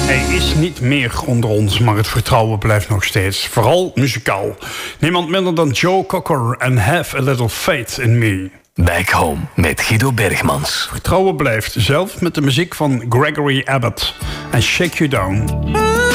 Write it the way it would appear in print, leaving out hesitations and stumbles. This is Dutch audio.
Hij is niet meer onder ons, maar het vertrouwen blijft nog steeds. Vooral muzikaal. Niemand minder dan Joe Cocker en Have a Little Faith in Me. Back Home met Guido Bergmans. Vertrouwen blijft, zelfs met de muziek van Gregory Abbott en Shake You Down.